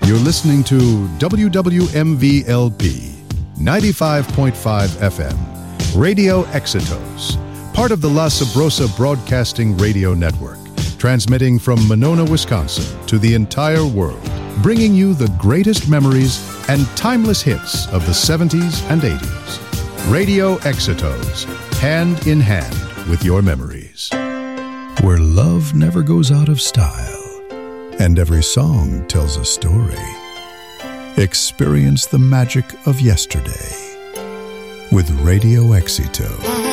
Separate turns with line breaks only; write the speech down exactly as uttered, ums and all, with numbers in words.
You're listening to W W M V L P, ninety-five point five F M, Radio Exitos, part of the La Sabrosa Broadcasting Radio Network, transmitting from Monona, Wisconsin, to the entire world, bringing you the greatest memories and timeless hits of the seventies and eighties. Radio Exitos, hand in hand with your memories. Where love never goes out of style, and every song tells a story. Experience the magic of yesterday with Radio Exito.